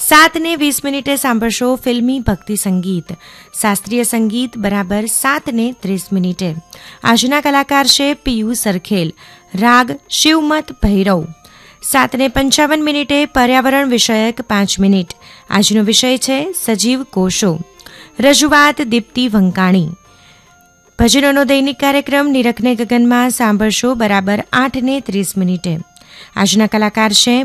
7:20 સાંભળશો ફિલ્મી ભક્તિ સંગીત. શાસ્ત્રીય સંગીત બરાબર 7:30. આજના કલાકાર છે પીયુ સરખેલ. રાગ શિવમત ભૈરવ. 7:55 પર્યાવરણ વિષયક 5 મિનિટ. આજનો વિષય છે સજીવ કોષો. રજૂઆત દીપ્તિ વંકાણી. ભજનોનો દૈનિક કાર્યક્રમ નિરખને ગગનમાં સાંભળશો બરાબર 8:30. આજના કલાકાર છે